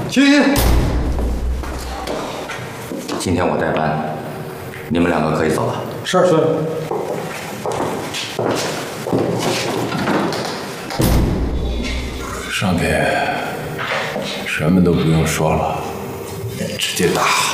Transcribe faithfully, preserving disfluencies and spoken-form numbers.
青云，今天我代班，你们两个可以走了。 是是。 上天，什么都不用说了，直接打。